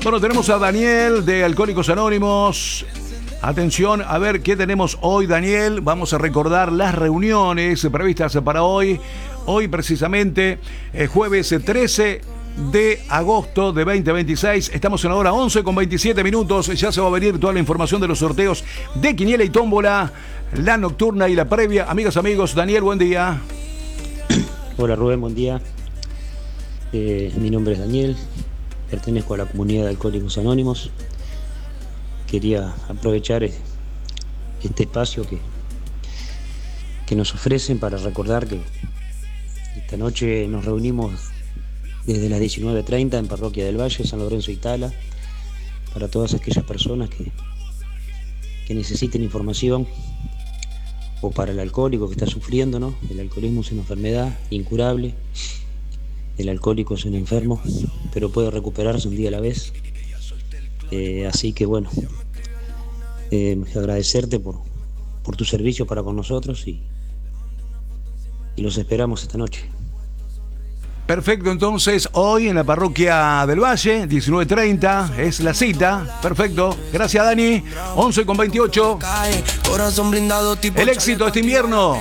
Bueno, tenemos a Daniel de Alcohólicos Anónimos. Atención, a ver qué tenemos hoy, Daniel. Vamos a recordar las reuniones previstas para hoy. Hoy precisamente, jueves 13 de agosto de 2026. Estamos en la hora 11:27. Ya se va a venir toda la información de los sorteos de Quiniela y Tómbola, la nocturna y la previa. Amigas, amigos, Daniel, buen día. Hola Rubén, buen día. Mi nombre es Daniel, pertenezco a la comunidad de Alcohólicos Anónimos. Quería aprovechar este espacio que nos ofrecen para recordar que esta noche nos reunimos desde las 19:30 en Parroquia del Valle, San Lorenzo Itala, para todas aquellas personas que necesiten información, o para el alcohólico que está sufriendo, ¿no? El alcoholismo es una enfermedad incurable, el alcohólico es un enfermo, pero puede recuperarse un día a la vez. Así que bueno, agradecerte por tu servicio para con nosotros y los esperamos esta noche. Perfecto, entonces hoy en la Parroquia del Valle, 19:30, es la cita. Perfecto, gracias Dani. 11:28. El éxito este invierno